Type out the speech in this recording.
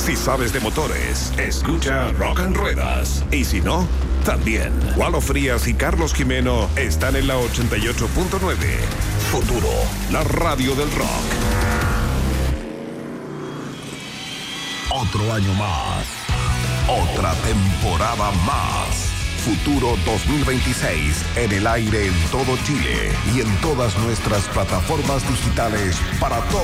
Si sabes de motores, escucha Rock and Ruedas. Y si no, también. Walo Frías y Carlos Jimeno están en la 88.9. Futuro, la radio del rock. Otro año más. Otra temporada más. Futuro 2026 en el aire en todo Chile y en todas nuestras plataformas digitales para todo